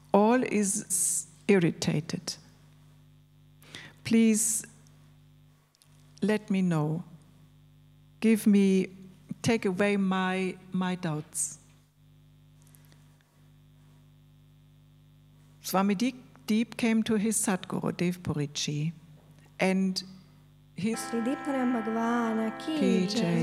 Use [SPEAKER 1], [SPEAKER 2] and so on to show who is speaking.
[SPEAKER 1] all is irritated. Please let me know. Take away my doubts. Swami Deep came to his Sadguru, Dev Puriji, and his
[SPEAKER 2] Sri Deepanand Bhagwan ki jai.